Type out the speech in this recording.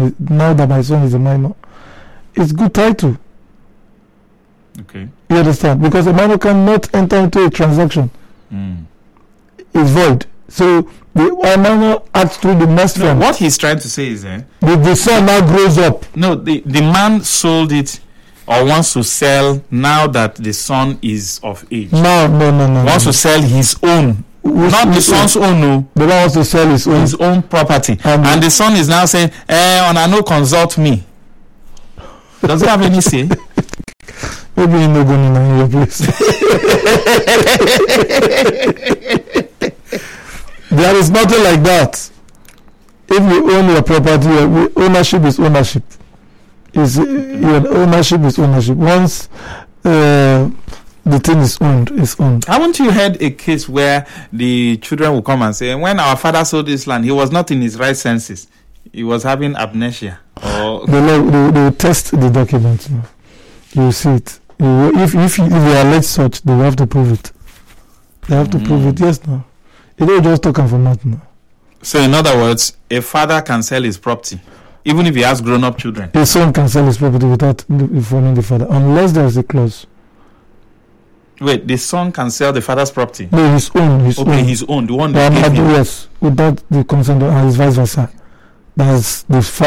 now that my son is a minor. It's good title. Okay. You understand? Because a minor cannot enter into a transaction. It's void. So the minor acts through the master. What he's trying to say is the son now grows up. No, the man sold it or wants to sell now that the son is of age. No. Wants to sell his own. Not the son's own, no. The man wants to sell his own property. And the son is now saying, I no consult me. Does he have any say? Maybe he's not going in your place. There is nothing like that. If you own your property, ownership is ownership. Ownership is ownership. Once the thing is owned, it's owned. Haven't you heard a case where the children will come and say, when our father sold this land, he was not in his right senses. He was having amnesia. Or they will test the document. You will see it. If you allege such, they will have to prove it. They have to prove it. Yes, no. You don't just talk for nothing. So, in other words, a father can sell his property, even if he has grown-up children. A son can sell his property without informing the father, unless there is a clause. Wait, the son can sell the father's property? No, his own. His own, the one that yes, without the consent, and vice versa. That's the